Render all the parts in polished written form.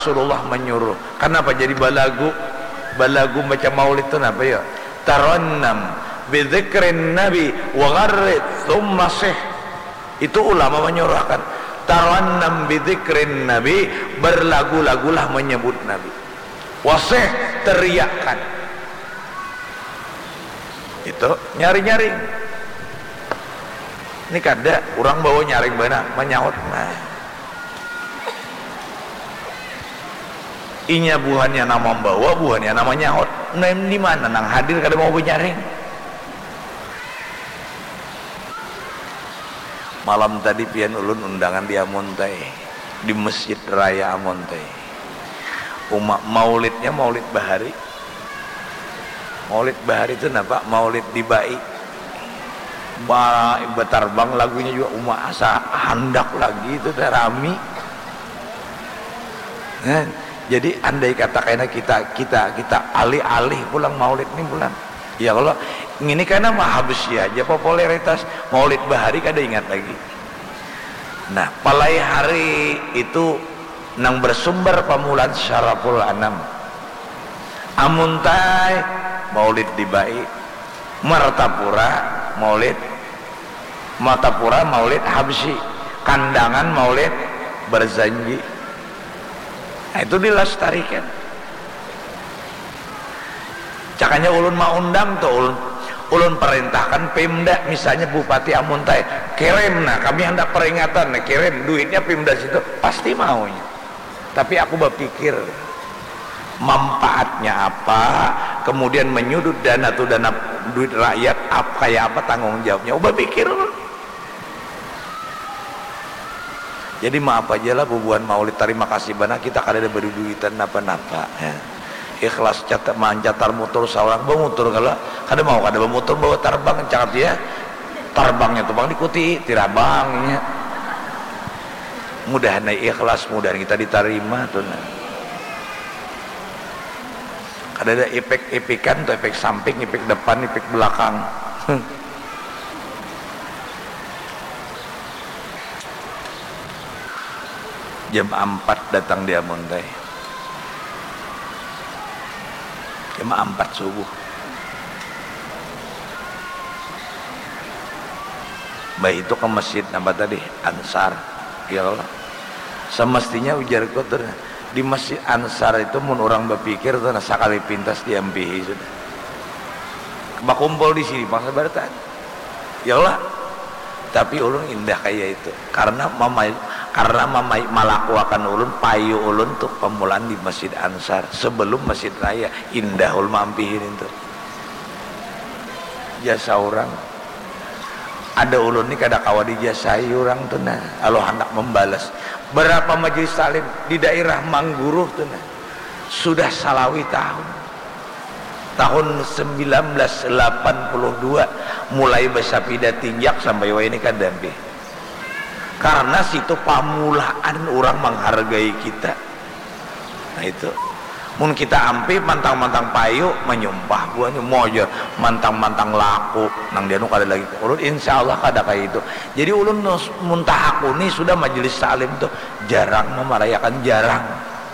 Rasulullah menyuruh. Kenapa jadi balagu? Balagu baca maulid itu apa ya? Tarannam bidzikrin nabi wa gharrid thumma sih. Itu ulama menyuruhkan. Tarannam bidzikrin nabi, berlagu-lagulah menyebut nabi. Wasih, teriakkan. Itu nyari-nyari. Ini kada orang bawa nyaring bana menyaut nah. Inya buhannya nama bawa, buhannya nama nyaut. Nah, di mana nang hadir kada mau nyaring. Malam tadi pian ulun undangan di Amontai, di Masjid Raya Amontai. Umat maulidnya maulid bahari. Maulid bahari itu apa? Maulid di Bai. Betarbang lagunya juga umat asa handak lagi itu dah rami. Nah, jadi andai kata karena kita alih-alih pulang maulid ini bulan. Ya kalau ini karena mah habis aja popularitas maulid bahari kada ingat lagi. Nah, palai hari itu nang bersumber pamulan Syaraful Anam. Amuntai maulid di Bai, Martapura maulid, Martapura maulid Habsyi, Kandangan maulid Berzanji. Nah, itu dilestarikan. Cakanya ulun mau undang tuh ulun perintahkan Pemda, misalnya Bupati Amuntai kirim, nah kami hendak peringatan, nah kirim duitnya Pemda situ pasti maunya. Tapi aku berpikir manfaatnya apa, kemudian menyudut dana tuh dana duit rakyat apa kayak apa tanggung jawabnya, ubah pikir. Jadi maaf aja lah bubuhan maulid terima kasih bana kita kada ada berduitan napa-napa ya. Ikhlas catat mancatar motor seorang bawa motor kalau kada mau kada bawa motor bawa tarbang cakat ya. Tarbangnya tuh bang dikuti tirabangnya. Mudah naik ikhlas, mudah kita diterima tuh nah. Kada ada efek-efekan tuh, efek samping, efek depan, efek belakang. Jam 4 datang di Amontai, jam 4 subuh. Baik itu ke masjid apa tadi Ansar, ya Allah. Semestinya ujar kotor di masjid Ansar itu mun orang berpikir tuh sekali pintas diambihi sudah. Bakumpul di sini bangsa Barat. Ya Allah. Tapi ulun indah kayak itu karena mamai malaku akan ulun payu ulun untuk pemulaan di Masjid Ansar sebelum Masjid Raya indah ulun mampihin itu jasa orang ada ulun ini kada kawa dijasai orang tuh nah kalau hendak membalas berapa majelis salim di daerah Mangguruh tuh nah sudah salawi tahun 1982 mulai bersapida tinjak sampai wah ini kan dampi karena situ pamulaan orang menghargai kita. Nah itu mun kita ampi mantang-mantang payu menyumpah buahnya mojo mantang-mantang laku nang dia nu kada lagi ulun insyaallah kada kayak itu. Jadi ulun muntah aku nih sudah majelis salim tuh jarang memerayakan jarang.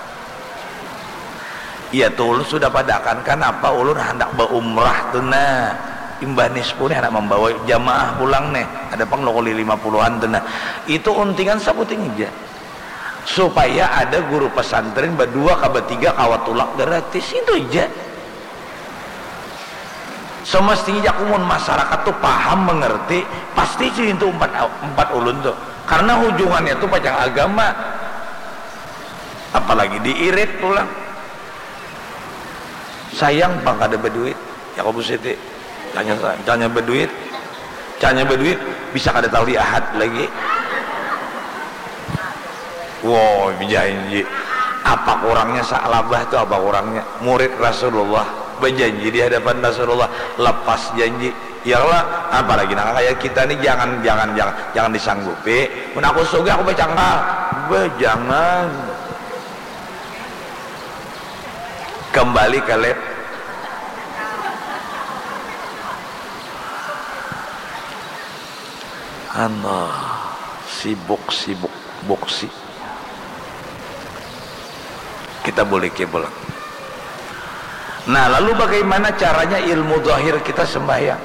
Iya tuh ulun sudah padakan kan apa ulun hendak berumrah tuh nah imbah nispu nih hendak membawa jamaah pulang nih ada pang lokoli 50-an tuh nah itu untingan sabuting aja supaya ada guru pesantren berdua kabetiga kawat tulak gratis itu aja. Semestinya kumun masyarakat tuh paham mengerti pasti sih itu empat ulun tuh karena hujungannya tuh pacang agama apalagi diirit pulang. Sayang bang kada berduit ya kau Siti tanya berduit bisa kada tahu di ahad lagi. Wow berjanji apa kurangnya salabah itu apa kurangnya murid Rasulullah berjanji di hadapan Rasulullah lepas janji ya Allah apalagi nah kayak kita nih jangan disanggupi mun aku surga aku bercangkal jangan kembali ke lab Allah sibuk boksi kita boleh kiblat. Nah, lalu bagaimana caranya ilmu zahir kita sembahyang?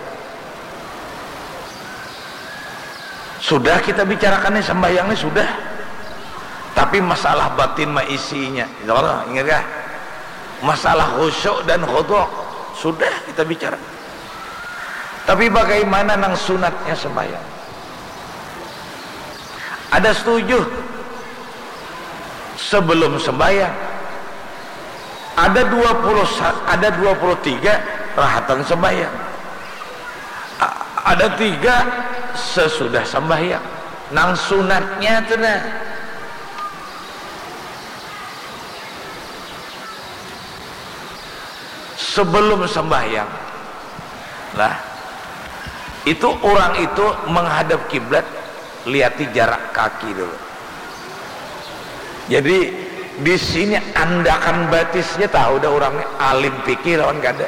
Sudah kita bicarakan nih sembahyangnya sudah. Tapi masalah batin mah isinya. Ingat gak? Masalah khusyuk dan khudu' sudah kita bicara. Tapi bagaimana nang sunatnya sembahyang? Ada setuju sebelum sembahyang, ada 23 rahatan sembahyang, ada 3 sesudah sembahyang. Nang sunatnya tuh nah, sebelum sembahyang lah, itu orang itu menghadap kiblat, lihati jarak kaki dulu. Jadi di sini andakan batisnya tahu dah orangnya alim fikih lawan kada.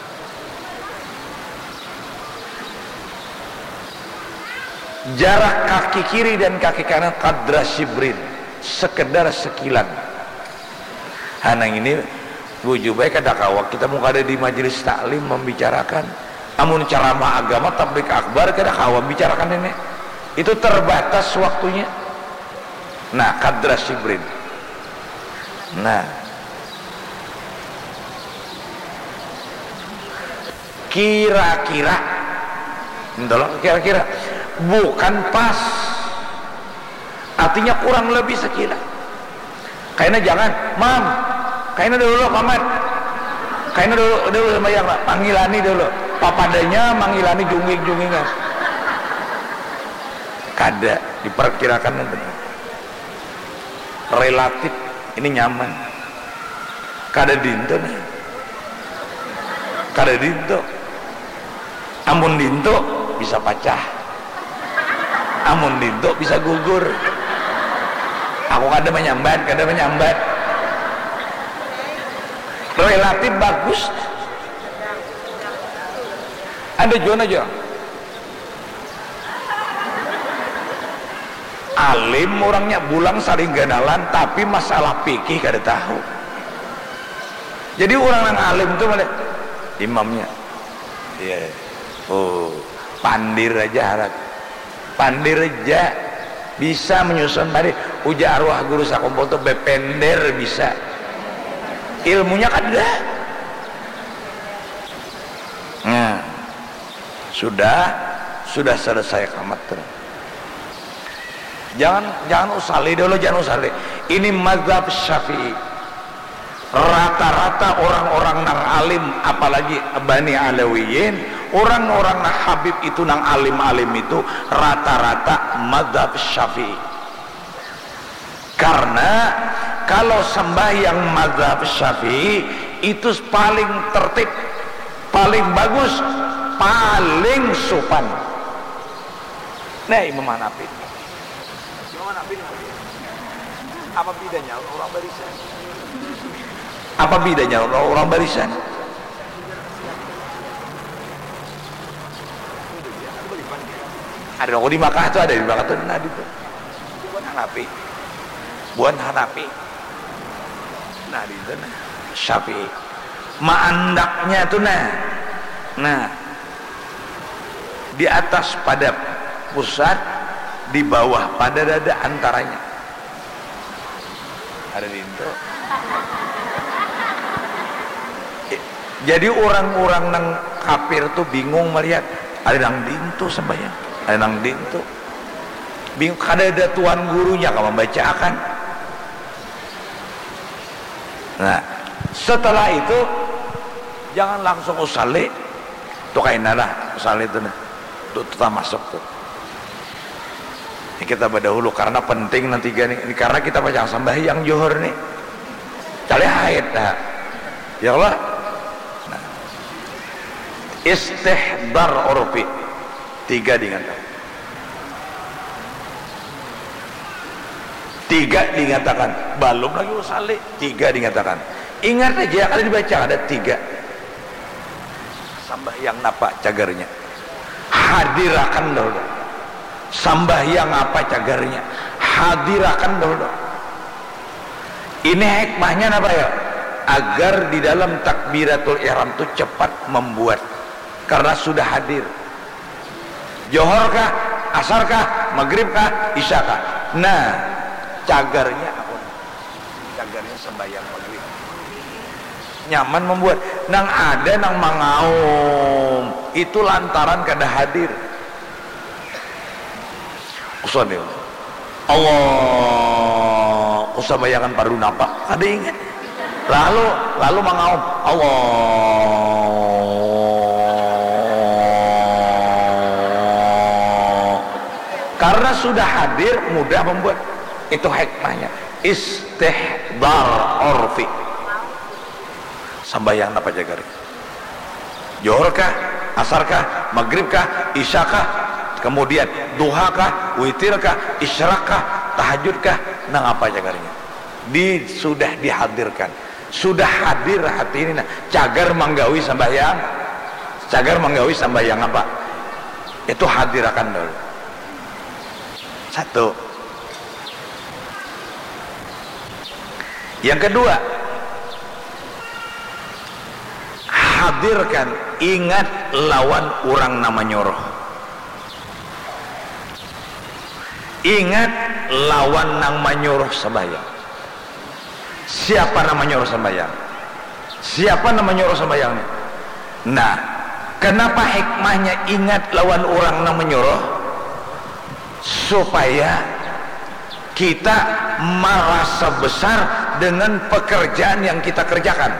Jarak kaki kiri dan kaki kanan qadra shibrin, sekedar sekilan. Hanang ini wujubnya kada kawak kita mau kada di majelis taklim membicarakan, amun ceramah agama tablik akbar kada kawak bicarakan ini. Itu terbatas waktunya. Nah, qadra shibrin. Nah, kira-kira bukan pas, artinya kurang lebih sekilan. Kayaknya jangan, mam, kayaknya dulu paman, kayaknya dulu sembahyang, panggilani dulu, papadanya manggilani jungging-junggingan. Kada diperkirakan nanti. Relatif ini nyaman. Kada dinto nih. Kada dinto. Amun dinto bisa pecah. Amun dinto bisa gugur. Aku kada menyambat. Relatif bagus. Ada John aja. Alim orangnya bulang saling ganalan, tapi masalah fikih kada tahu. Jadi orang yang alim itu malah imamnya, ya, oh, pandir aja harap, pandir aja bisa menyusun tadi. Ujar arwah guru sakumpul tuh bepender bisa, ilmunya kada. Nah, sudah selesai kamat terus. Jangan usali dulu, jangan usali. Ini mazhab Syafi'i. Rata-rata orang-orang nang alim, apalagi Bani Alawiyin, orang-orang nang Habib itu nang alim-alim itu rata-rata mazhab Syafi'i. Karena kalau sembahyang mazhab Syafi'i itu paling tertib, paling bagus, paling sopan. Nah, Imam Hanafi. Apa bedanya orang barisan? Apa bedanya orang barisan? Ada orang di Makkah tuh, ada di Makkah tuh, nah itu buan Hanafi, nah itu nah Syafi'i, maandaknya tuh nah di atas pada pusat, di bawah pada dada antaranya ada dinto. Jadi orang-orang nang kafir tuh bingung melihat ada nang dinto sembahyang, ada nang dinto bingung, kada ada tuan gurunya kalau membacakan. Nah, setelah itu jangan langsung usali tuh kainalah usali itu nah tuh tetap masuk tuh. Ini kita berdahulu karena penting nanti gini, karena kita baca sembahyang Zuhur nih cari haid dah ya Allah. Nah, istihdar urfi 3 dinyatakan, 3 dinyatakan, belum lagi usali 3 dinyatakan. Ingat aja kalau dibaca ada 3 sembahyang napa cagarnya, hadirakan dulu. Sambahyang apa cagarnya, hadirakan dulu. Ini hikmahnya apa ya? Agar di dalam takbiratul ihram itu cepat membuat, karena sudah hadir. Johor kah, asar kah, maghrib kah, isya kah. Nah, cagarnya apa? Cagarnya sembahyang maghrib. Nyaman membuat. Nang ada nang mangaum. Itu lantaran kada hadir. Usul nih. Allah, usah bayangan padu napa, ada ingat. Lalu mangaum Allah. Karena sudah hadir mudah membuat. Itu hikmahnya. Istihdar urfi. Sambayang apa jagar? Johor kah, asar kah, maghrib kah, isya kah, kemudian duha kah, witir kah, isyraq kah, tahajud kah, nang apa jagarnya? Sudah dihadirkan, sudah hadir hati ini. Nah, cagar manggawi sambayang, apa? Itu hadirkan dulu. Satu. Yang kedua, hadirkan, ingat lawan orang nama nyoroh. Ingat lawan nang manyuruh sembahyang. Siapa nama nyuruh sembahyang? Siapa nama nyuruh sembahyang? Nah, kenapa hikmahnya ingat lawan orang nang menyuruh? Supaya kita merasa besar dengan pekerjaan yang kita kerjakan.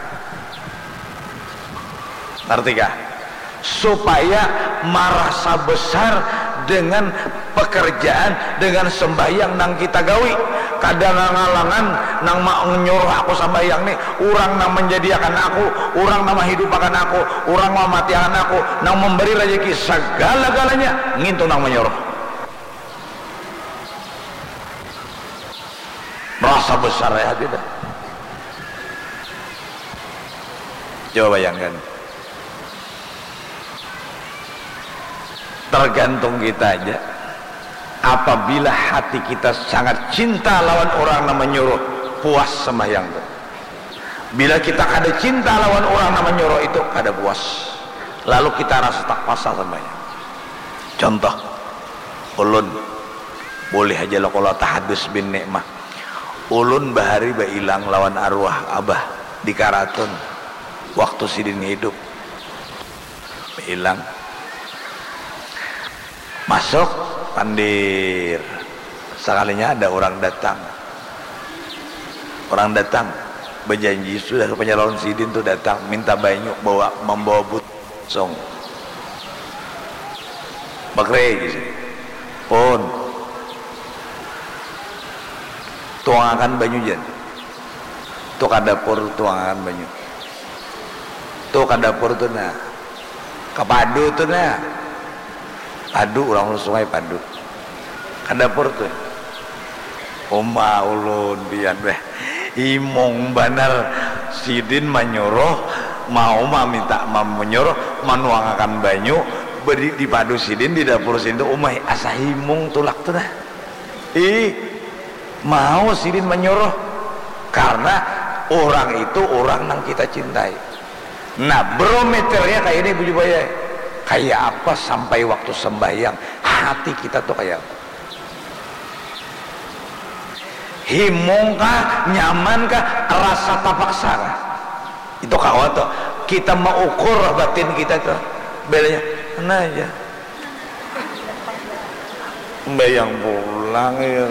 Ngerti kah? Supaya merasa besar dengan pekerjaan, dengan sembahyang nang kita gawi. Kadang ngalangan nang mau nyuruh aku sembahyang nih, orang nang menjadikan aku, orang nang menghidupkan aku, orang nang mematikan aku, nang memberi rezeki segala-galanya, ngintu nang menyuruh. Merasa besar ya tidak? Coba bayangkan. Tergantung kita aja. Apabila hati kita sangat cinta lawan orang yang menyuruh, puas sembahyang itu. Bila kita ada cinta lawan orang yang menyuruh, itu ada puas. Lalu kita rasa tak pasal sembahyang. Contoh, ulun boleh aja lo kalau tahadus bin nikmah. Ulun bahari ilang lawan arwah abah di Karaton waktu sidin hidup. Ilang masuk pandir, sekalinya ada orang datang berjanji sudah penyalon sidin tuh datang minta banyu membawa butsong bakre gitu pun tuangakan banyu jen tuh ke dapur tuangakan banyu tuh ke dapur tuh nah ke padu tuh nah padu orang sungai padu ke dapur tuh oma ulun bian beh imong banar sidin menyuruh mau minta menyuruh menuangkan banyu beri di padu sidin di dapur sidin tuh umai asa himung tulak tuh dah mau sidin menyuruh karena orang itu orang yang kita cintai. Nah barometernya kayak ini Bu Jubaya, kayak apa sampai waktu sembahyang hati kita tuh kayak apa? Himung kah, nyaman kah, rasa tapaksa kah? Itu kawat tuh kita mau ukur batin kita tuh bedanya mana aja bayang pulang ya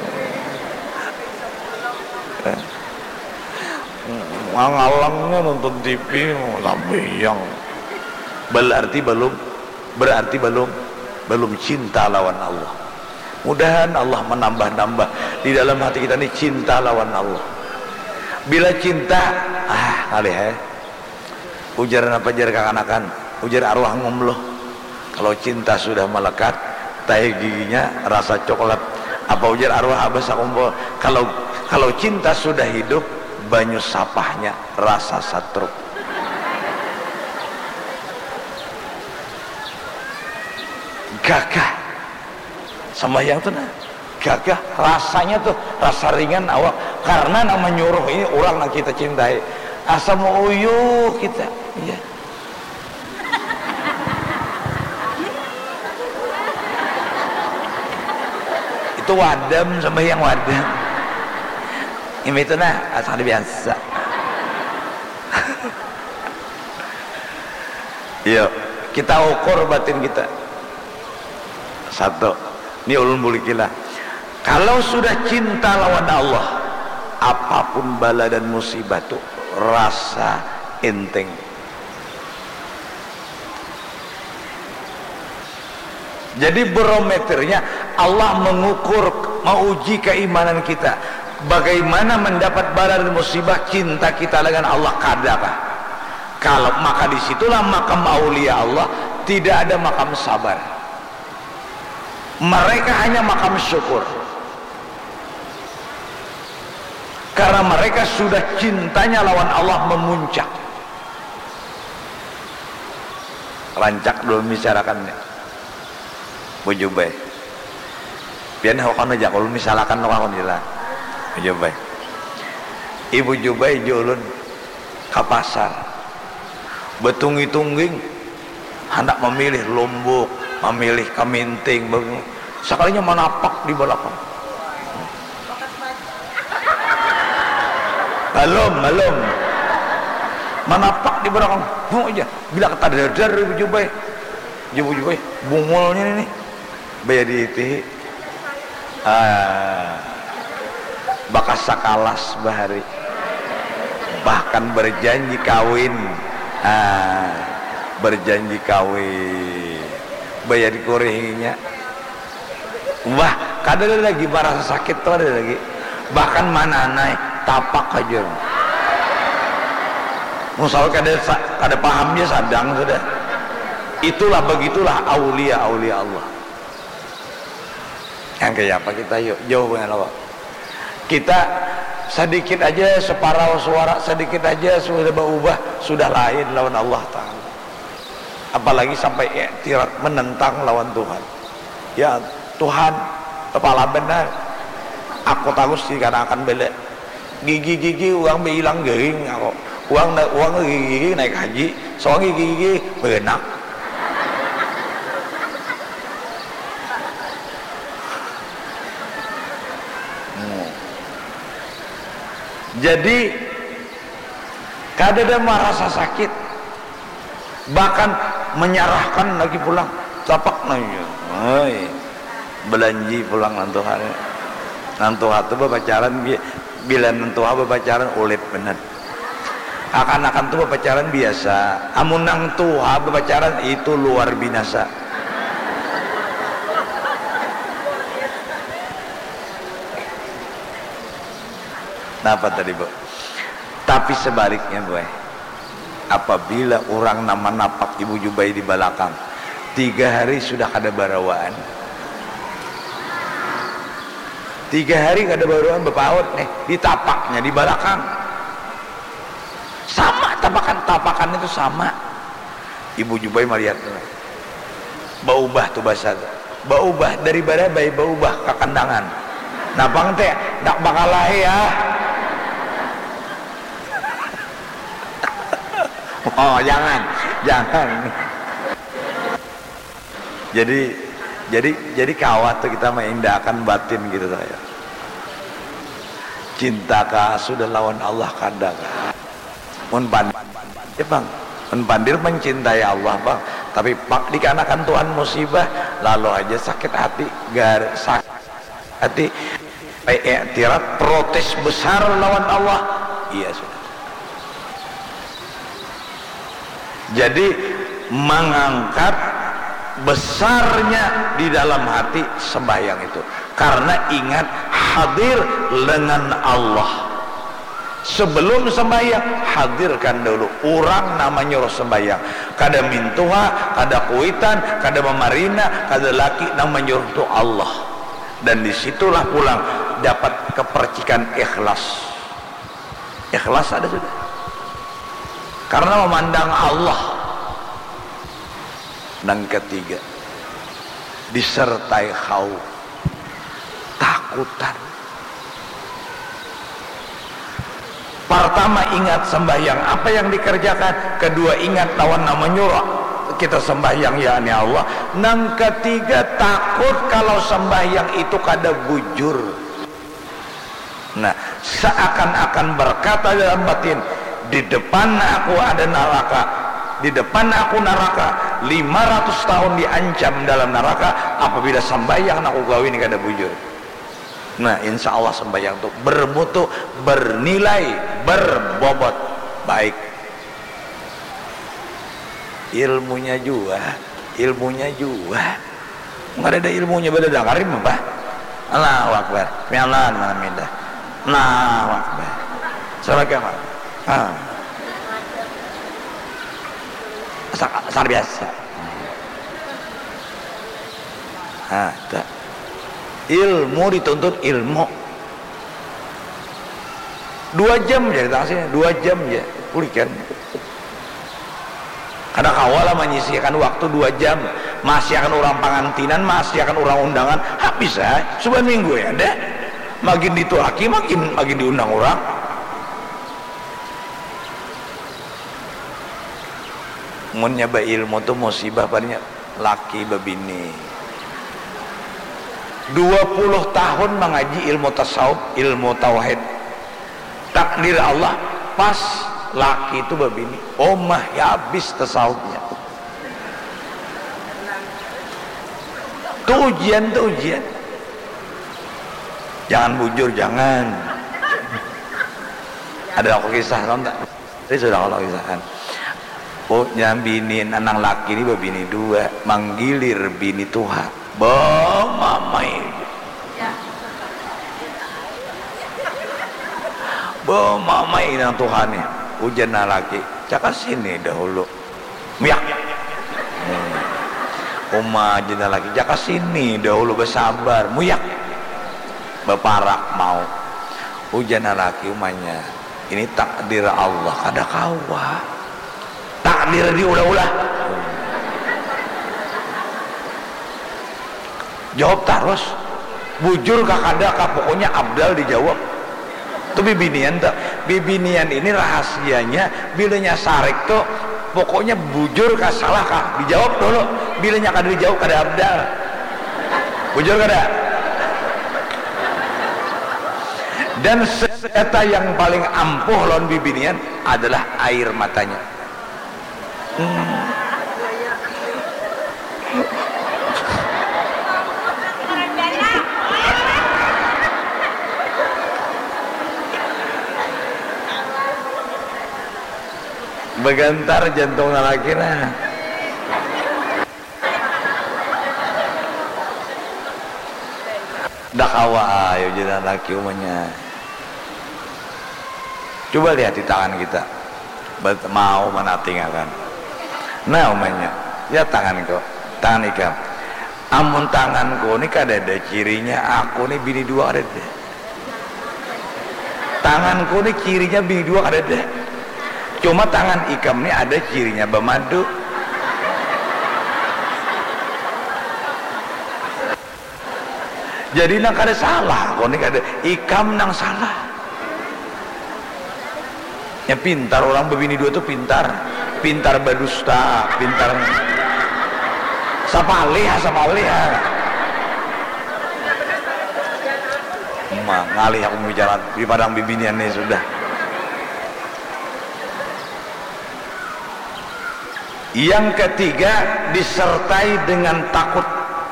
ngalangnya nonton TV sambayang berarti belum cinta lawan Allah. Mudahan Allah menambah-nambah di dalam hati kita ini cinta lawan Allah. Bila cinta kali ujaran apa jar kakanakan ujar arwah ngomloh kalau cinta sudah melekat tahi giginya rasa coklat apa ujar arwah abah sakumpul kalau cinta sudah hidup banyu sapahnya rasa satruk. Gagah sembahyang tuh nah gagah rasanya tuh rasa ringan awak karena nama nyuruh ini orang yang kita cintai asa mau uyuh kita ya. Itu wadam sama yang wadam ini itu nah asal biasa. Yuk kita ukur batin kita satu ini ulun bulikilah kalau sudah cinta lawan Allah apapun bala dan musibah tuh rasa enteng. Jadi barometernya Allah mengukur menguji keimanan kita bagaimana mendapat bala dan musibah cinta kita dengan Allah kadakah. Kalau maka disitulah makam aulia Allah tidak ada makam sabar mereka hanya makam syukur karena mereka sudah cintanya lawan Allah memuncak. Rancak belum bicarakannya Bu Jubai biar hawakan aja kalau misalkan hawakan jelas Bu Jubai Ibu Jubai julun ke pasar betung-tungging hendak memilih lombok memilih keminting sekalinya menapak di belakang belum menapak di belakang aja bila kata dadar Ibu Jubai bungulnya ini bayar di itu bakas sakalas bahari bahkan berjanji kawin berjanji kawin bayar di korehinya wah kadang ada lagi merasa sakit tuh ada lagi bahkan mana naik tapak aja misalnya kada pahamnya sadang sudah itulah begitulah aulia Allah yang kayak apa kita yuk jauh dengan Allah kita sedikit aja separuh suara sedikit aja sudah berubah sudah lain lawan Allah Ta'ala apalagi sampai iktirat menentang lawan Tuhan ya Tuhan kepala benar aku tahu sih karena akan bela gigi uang bilang gering aku uang gigi naik haji soalnya gigi benak jadi kadang merasa sakit bahkan menyerahkan lagi pulang tapak nanya belanji pulang nantuhan nantuhan itu berpacaran bila nantuhan berpacaran ulit bener akan itu berpacaran biasa amun nantuhan berpacaran itu luar binasa. Apa tadi Bu? Tapi sebaliknya Bu, apabila orang nama napak Ibu Jubai di belakang 3 hari sudah kada barawaan 3 hari kada barawaan bepaut nih di tapaknya di belakang sama tapakan itu sama Ibu Jubai melihat baubah tuh bahasa baubah dari barabai baubah ke kandangan napang teh nak bakal ya. Oh jangan jadi kawat tuh kita mengindahkan batin gitu saya cinta kah sudah lawan Allah kadang mun pandir bang mun pandir mencintai Allah bang tapi pak dikarenakan Tuhan musibah lalu aja sakit hati sakit hati tirat protes besar lawan Allah iya sudah. Jadi mengangkat besarnya di dalam hati sembahyang itu karena ingat hadir dengan Allah sebelum sembahyang hadirkan dulu orang namanya roh sembahyang kada mintuha kada kuitan kada memarina kada laki namanya roh itu Allah dan disitulah pulang dapat kepercikan ikhlas ada sudah karena memandang Allah. Dan ketiga disertai khauf takutan. Pertama ingat sembahyang apa yang dikerjakan, kedua ingat lawan nama nyuruh kita sembahyang ya Allah, nang ketiga takut kalau sembahyang itu kada bujur. Nah, seakan-akan berkata dalam batin, di depan aku ada neraka, di depan aku neraka, 500 tahun diancam dalam neraka apabila sembahyang aku gawin kada bujur. Nah, insya Allah sembahyang itu bermutu, bernilai, berbobot baik. Ilmunya juga nggak ada ilmunya pada dakarim apa? Allahu Akbar, Allah mana minta, Allahu Akbar, salah kawan, asal biasa, tak. Ilmu dituntut ilmu 2 jam ya datang sini 2 jam ya pulihkan. Kadang awal menyisihkan waktu 2 jam, masih akan orang pangantinan, masih akan orang undangan, habis sebulan minggu ya ada makin ditulaki makin diundang orang. Mun nyaba ilmu tuh musibah banyak laki babini 20 tahun mengaji ilmu tasawuf, ilmu tauhid, takdir Allah, pas laki itu babini omah ya habis tasawufnya. Tuh ujian jangan bujur, jangan. Ada aku kisah kan tak? Ini sudah kalau kisahan. Oh nyambinin anak laki ini babini 2 manggilir bini Tuhan mamai mamai nang Tuhan ya ujian laki cakap sini dahulu miak Uma jenah laki cakap sini dahulu bersabar muyak beparak mau ujian laki umanya ini takdir Allah kada kawa takdir diulah-ulah jawab terus bujur kakada pokoknya abdal dijawab tuh bibinian tuh bibinian ini rahasianya bilanya sarek tuh pokoknya bujur kah salah kah dijawab dulu bilanya kada dijawab kada abdal bujur kada. Dan senjata yang paling ampuh lawan bibinian adalah air matanya. Begantar jantung laki nah. Dak awa ayo jadi laki umanya. Coba lihat di tangan kita. Mau menatingkan. Nah umanya, ya tanganku, tangan ikam. Amun tanganku ini kada ada cirinya aku ini bini 2 ada deh. Tanganku ini cirinya bini 2 ada deh. Cuma tangan ikam ini ada cirinya bermadu. Jadi nang kada salah, kau ini kada ikam nang salah. Ya pintar orang berbini 2 tuh pintar berdusta, pintar sama leha. Ngalih aku bicara di padang bibinian ini sudah. Yang ketiga disertai dengan takut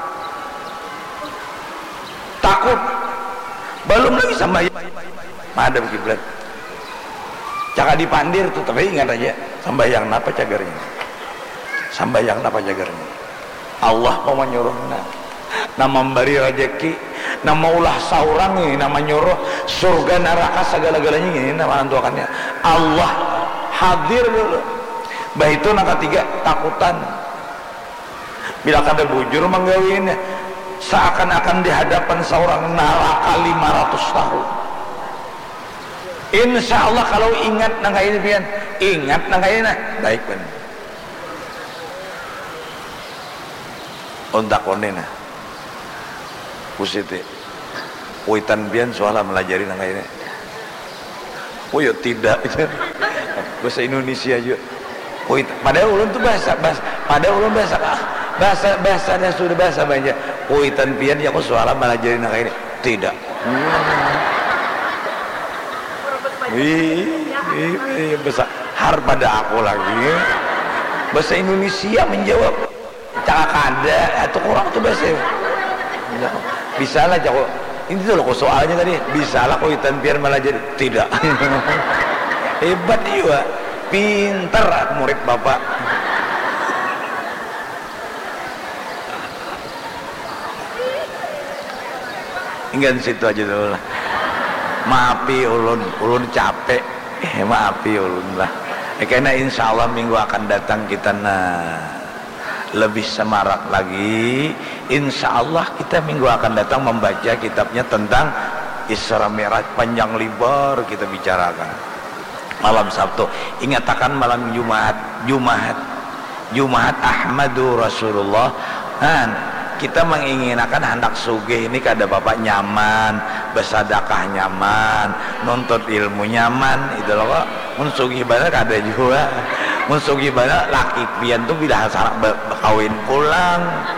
belum lagi sama madam kiblat caka dipandir tuh tapi ingat aja sambayang napa cagarnya Allah mau menyuruh nama memberi rezeki nama ulah saurang ini nama nyuruh surga neraka segala-galanya ini nama antuakannya Allah hadir dulu. Bah itu yang ketiga takutan bila kada bujur menggawinnya seakan-akan di hadapan seorang neraka 500 tahun. Insya Allah kalau ingat nang ini pian ingat nang ini baik benar ontak onena pusiti Witan pian soal melajari nang ini. Oh ya tidak. Bahasa Indonesia juga. Padahal ulun tuh padahal ulun bahasanya sudah bahasa banyak. Witan pian ya kok soal melajari nang ini. Tidak. Besar har pada aku lagi. Bahasa Indonesia menjawab. Cakap ada atau kurang tuh bahasa. Bisa lah jago. Ini tuh loh soalnya tadi. Bisa lah kok Witan pian melajari. Tidak. Hebat juga. Pinter murid bapak. Hingga situ aja dulu lah. Maafi ulun capek. Maafi ulun lah. Karena insya Allah minggu akan datang kita lebih semarak lagi. Insya Allah kita minggu akan datang membaca kitabnya tentang Isra Mi'raj, panjang lebar kita bicarakan. Malam Sabtu, ingatakan malam Jumat Ahmadu Rasulullah. Kita menginginkan hendak sugih ini kada bapak nyaman, bersadakah nyaman, nuntut ilmu nyaman, itu loh kok. Munsugih banget kada juga. Munsugih banget laki pian tuh bila sarak berkawin pulang.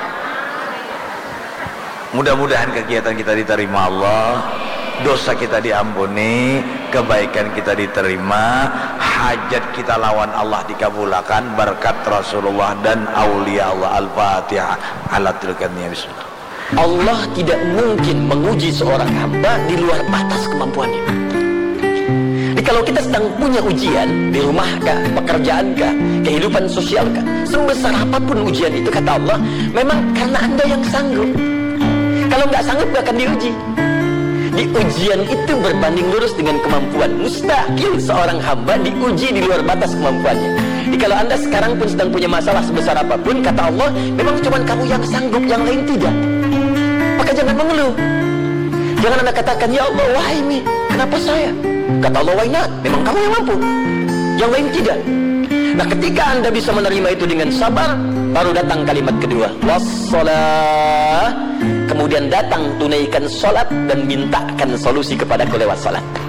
Mudah-mudahan kegiatan kita diterima Allah, dosa kita diampuni, kebaikan kita diterima, hajat kita lawan Allah dikabulkan berkat Rasulullah dan aulia Allah. Al-Fatihah. Ala tilkannya bismillah. Allah tidak mungkin menguji seorang hamba di luar batas kemampuannya. Jadi kalau kita sedang punya ujian di rumah kah, pekerjaan kah, kehidupan sosial kah, sebesar apapun ujian itu, kata Allah, memang karena Anda yang sanggup. Kalau nggak sanggup nggak akan diuji. Di ujian itu berbanding lurus dengan kemampuan. Mustahil seorang hamba diuji di luar batas kemampuannya. Jadi kalau Anda sekarang pun sedang punya masalah sebesar apapun, kata Allah, memang cuma kamu yang sanggup, yang lain tidak. Maka jangan mengeluh. Jangan Anda katakan, ya Allah, why me? Kenapa saya? Kata Allah, why not? Memang kamu yang mampu, yang lain tidak. Nah, ketika Anda bisa menerima itu dengan sabar, baru datang kalimat kedua, wassalah. Kemudian datang tunaikan sholat dan mintakan solusi kepada lewat sholat.